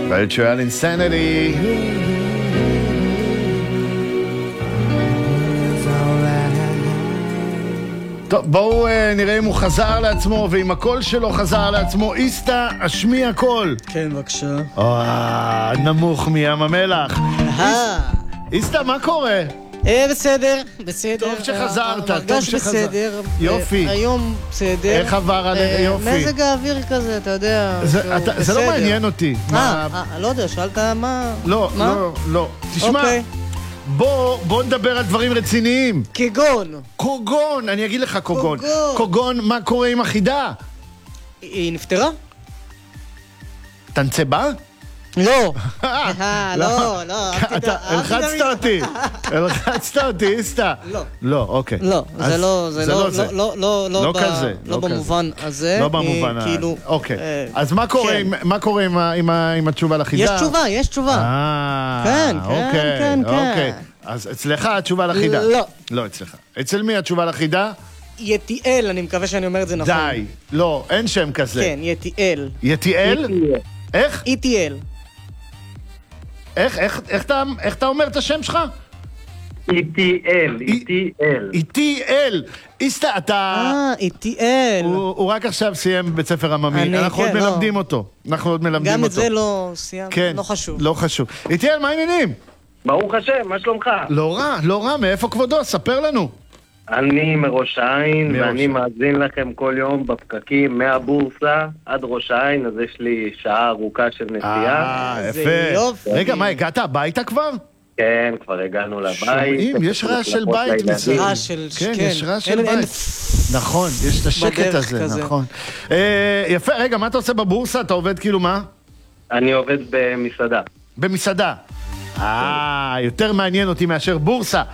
Virtual Insanity. טוב, בואו נראה אם הוא חזר לעצמו, ואם הקול שלו חזר לעצמו. איסטה, השמיע קול. כן, בבקשה. נמוך מים המלח. איסטה, מה קורה? בסדר, בסדר. טוב שחזרת, טוב מרגש שחזרת. בסדר. יופי. היום בסדר. איך עבר עליך? יופי. מזג האוויר כזה, אתה יודע. זה לא מעניין אותי. לא יודע, שאלת מה? לא, לא. תשמע, בוא נדבר על דברים רציניים. קוגון, אני אגיד לך קוגון. קוגון, מה קורה עם החידה? היא נפטרה? תנצה בה? לא. לא. הלחצת אותי, איסטה. לא, אוקיי. לא, זה לא כזה. לא במובן הזה. לא במובן הזה. אוקיי. אז מה קורה עם התשובה לחידה? יש תשובה. כן. אוקיי. אז אצלך התשובה לחידה? לא. לא אצלך. אצל מי התשובה לחידה? יתיאל, אני מקווה שאני אומר את זה נכון. די. לא, אין שם כזה. כן, יתיאל. יתיאל? איך? יתיאל. איך אתה אומר את השם שלך? איתיאל. איסטה, אתה... איתיאל. הוא רק עכשיו סיים בית ספר עממי. אנחנו עוד מלמדים אותו. גם את זה לא סיים, לא חשוב. לא חשוב. איתיאל, מה העניינים? ברוך השם, מה שלומך? לא רע, מאיפה כבודו? ספר לנו. אני מראש העין, ואני מאזין לכם כל יום בפקקים מהבורסה עד ראש העין, אז יש לי שעה ארוכה של נסיעה. יפה. רגע, מה, הגעת הביתה כבר? כן, כבר הגענו לבית. שומעים, יש רעש של בית וזה. כן, יש רעש של בית. נכון, יש את השקט הזה, נכון. יפה, רגע, מה אתה עושה בבורסה? אתה עובד כאילו מה? אני עובד במסעדה. במסעדה. יותר מעניין אותי מאשר בורסה.